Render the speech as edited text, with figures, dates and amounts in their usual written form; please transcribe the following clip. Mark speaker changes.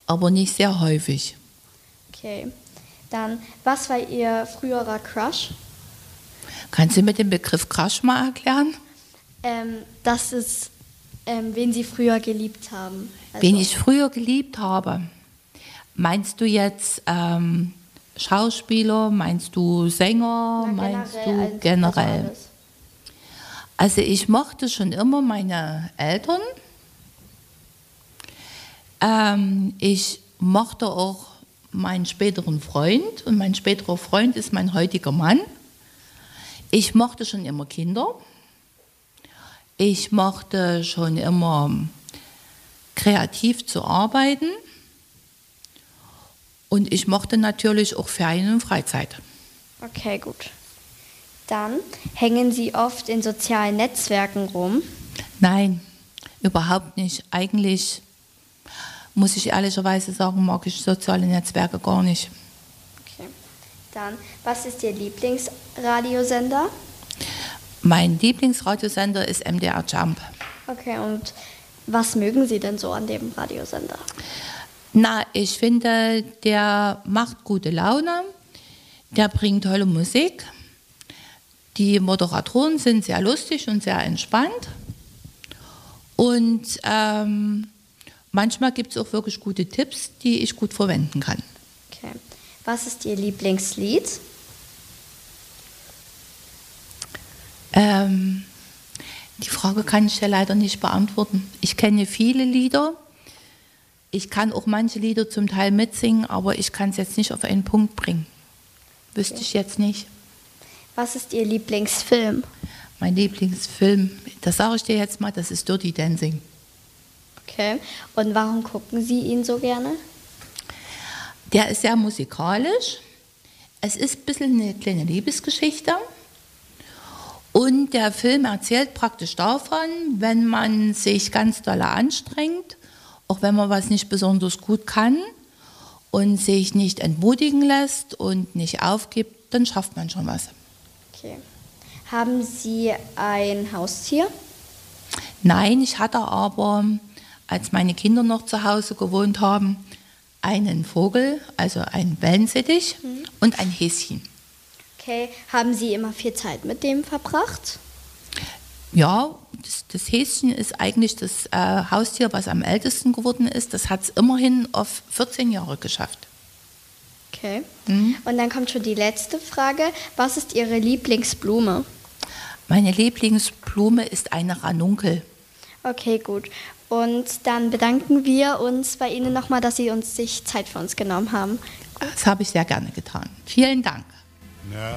Speaker 1: aber nicht sehr häufig.
Speaker 2: Okay. Dann, was war Ihr früherer Crush?
Speaker 1: Kannst du mir den Begriff Crush mal erklären?
Speaker 2: Das ist, wen Sie früher geliebt haben.
Speaker 1: Wen ich früher geliebt habe. Meinst du jetzt Schauspieler? Meinst du Sänger? Meinst du generell?
Speaker 2: alles.
Speaker 1: Also ich mochte schon immer meine Eltern. Ich mochte auch meinen späteren Freund und mein späterer Freund ist mein heutiger Mann. Ich mochte schon immer Kinder. Ich mochte schon immer kreativ zu arbeiten. Und ich mochte natürlich auch Ferien und Freizeit.
Speaker 2: Okay, gut. Dann hängen Sie oft in sozialen Netzwerken rum.
Speaker 1: Nein, überhaupt nicht. Eigentlich, muss ich ehrlicherweise sagen, mag ich soziale Netzwerke gar nicht.
Speaker 2: Okay. Dann, was ist Ihr Lieblingsradiosender?
Speaker 1: Mein Lieblingsradiosender ist MDR Jump.
Speaker 2: Okay, und was mögen Sie denn so an dem Radiosender?
Speaker 1: Na, ich finde, der macht gute Laune, der bringt tolle Musik. Die Moderatoren sind sehr lustig und sehr entspannt. Und manchmal gibt es auch wirklich gute Tipps, die ich gut verwenden kann.
Speaker 2: Okay. Was ist Ihr Lieblingslied?
Speaker 1: Die Frage kann ich dir leider nicht beantworten. Ich kenne viele Lieder. Ich kann auch manche Lieder zum Teil mitsingen, aber ich kann es jetzt nicht auf einen Punkt bringen. Wüsste ich jetzt nicht.
Speaker 2: Was ist Ihr Lieblingsfilm?
Speaker 1: Mein Lieblingsfilm, das sage ich dir jetzt mal, das ist Dirty Dancing.
Speaker 2: Okay. Und warum gucken Sie ihn so gerne?
Speaker 1: Der ist sehr musikalisch. Es ist ein bisschen eine kleine Liebesgeschichte. Und der Film erzählt praktisch davon, wenn man sich ganz doll anstrengt, auch wenn man was nicht besonders gut kann und sich nicht entmutigen lässt und nicht aufgibt, dann schafft man schon was.
Speaker 2: Okay. Haben Sie ein Haustier?
Speaker 1: Nein, ich hatte aber, als meine Kinder noch zu Hause gewohnt haben, einen Vogel, also einen Wellensittich und ein Häschen.
Speaker 2: Okay. Haben Sie immer viel Zeit mit dem verbracht?
Speaker 1: Ja, das Häschen ist eigentlich das Haustier, was am ältesten geworden ist. Das hat es immerhin auf 14 Jahre geschafft.
Speaker 2: Okay. Und dann kommt schon die letzte Frage. Was ist Ihre Lieblingsblume?
Speaker 1: Meine Lieblingsblume ist eine Ranunkel.
Speaker 2: Okay, gut. Und dann bedanken wir uns bei Ihnen nochmal, dass Sie sich Zeit für uns genommen haben.
Speaker 1: Das habe ich sehr gerne getan. Vielen Dank.